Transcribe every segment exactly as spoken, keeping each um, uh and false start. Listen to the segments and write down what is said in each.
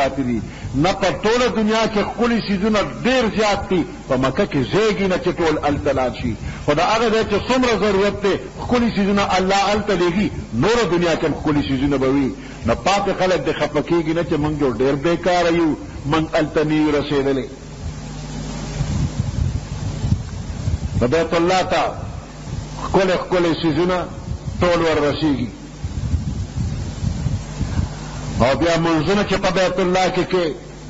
پاتې دي نه په ټوله دنیا کې ښکلي څیزونه ډېر زیات دي په مکه کې ځایږي نه چې ټول هلته لاړ شي خو د هغه ځای چې څومره ضرورت دی ښکلي څیزونه الله هلته لېږي نوره دنیا کې هم ښکلي څیزونه به وي نو پاتې خلک د خفه کېږي نه چې موږ جو ډېر بېکاره یو موږ هلته نه یو رسېدلی د بیت الله ته ښکلي ښکلي څیزونه ټول ور رسېږي او بیا منځونه چې په بیت الله کې کې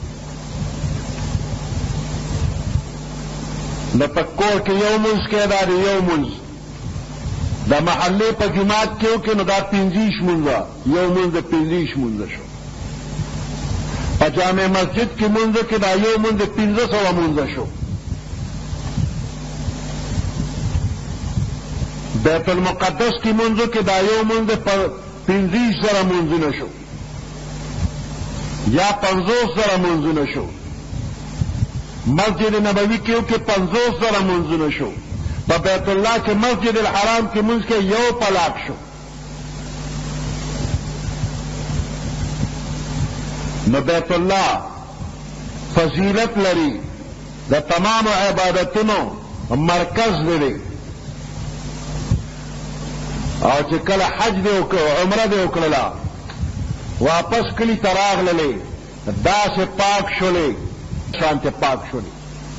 د په کور کې یو منځ کې دا دی یو منځ د محلې په جومات کې وکړې نو دا پنځه مونځ یو منځ د پنځه مونځ شو په جامع مسجد کې منځ کې دا یو منځ د پنځه سوه مونځ شو بیت المقدس کې منځ کې دا یو منځ د پنځه زره منځونه شو یا پنځوس زره منځونه شو مسجد نبوي کې کې پنځوس زره منځونه شو په بیت الله کې مسجد الحرام کې منځ کې یو پلاک شو نو بیت الله فضیلت لري د تمام عبادتونو مرکز دی او چې کله حج دی او عمره دی وکړله واپس کلی ته راغللې داسې پاک شولې شانته پاک شولې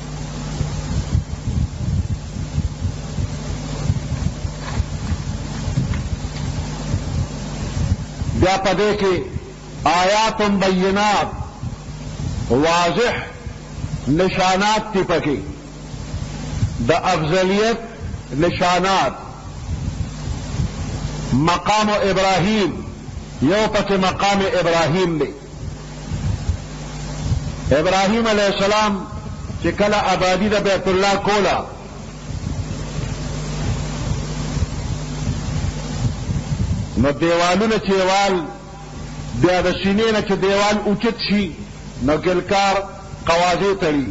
بیا په دې کې آیات بینات واضح نشانات دي پکې د افضلیت نشانات مقام ابراهیم یو پکې مقام ابراهیم دی ابراهیم علیہ السلام چې کله آبادی د بیت الله کوله نو دیوالونه چې دیوال بیا د سینې نه چې دیوال اوچت شي نو ګلکار قوازې تړي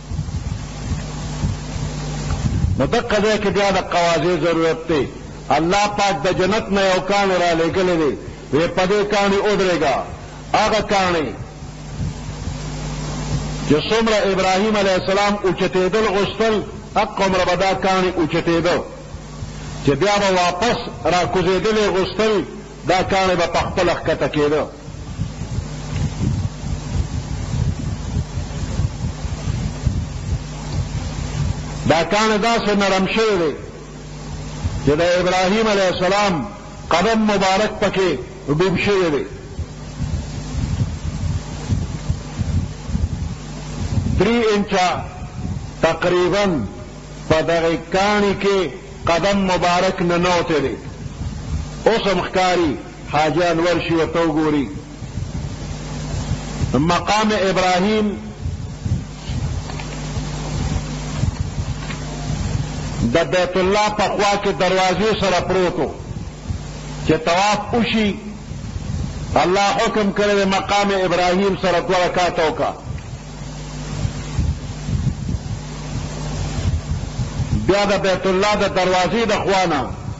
نو دقه ځای کې بیا د قوازې ضرورت دی الله پاک د جنت نه یو کان را لېږلی دی وی پدې کاڼي ودرېږه هغه کاڼي چې څومره ابراهیم علیه السلام اوچتېدل غوښتل حق عمره به دا کاڼي اوچتېده چې بیا به واپس را کوزېدل یې غوښتل دا کاڼي به په خپله ښکته کېده دا کاڼي داسې نرم شوی دی چې د ابراهیم علیه السلام قدم مبارک پکې ډوب شوی دی درې انچه تقریبا په دغه کاڼي کې قدم مبارک ننوتی دی اوس هم ښکاري حاجیان ورشي ورته وګوري مقام ابراهیم د بیت الله په خوا کې دروازې سره پروتو چې طواف وشي الله حکم کړی مقام ابراهیم سره دوه رکعاته وکړه بیا د بیت الله د دروازې د خوانه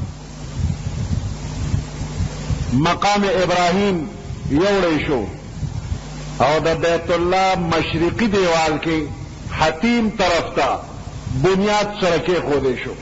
مقام ابراهیم یوړی شو او د بیت الله مشرقي دیوال کې حتیم طرف ته بنیاد سره کېښودی شو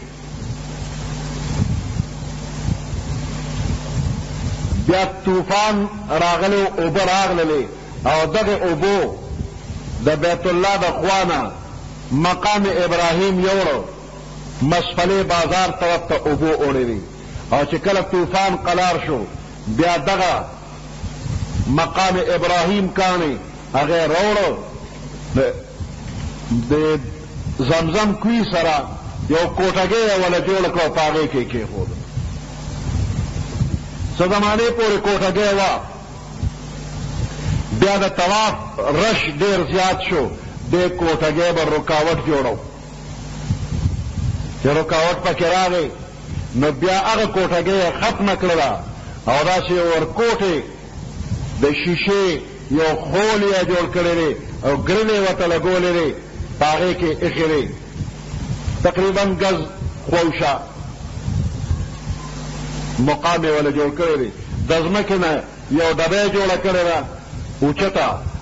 بیا طوفان راغلی اوبه راغللې او دغه اوبو د بیت الله د خوانه مقام ابراهیم یوړو مسفلې بازار طرف ته اوبو اوړلې او چې کله طوفان قلار شو بیا دغه مقام ابراهیم کاڼي هغه راوړو د زمزم کوی سره یو کوټګۍ ولا جوړ کړو په هغې کې کېښود څه زمانې پورې کوټګۍ وه بیا د طواف رش ډېر زیات شو دې کوټګۍ به رکاوټ جوړو چې رکاوټ پکې راغی نو بیا هغه کوټګۍ یې ختمه کړله او داسې ورکوټې د شیشې یو خول یې جوړ کړی دی او ګرلې ورته لګولې دی په هغې کې ایښې دی تقریبا ګز خوشه مقام یې وله جوړ کړی دی د ځمکې نه یو ډبۍ جوړه کړې ده اوچته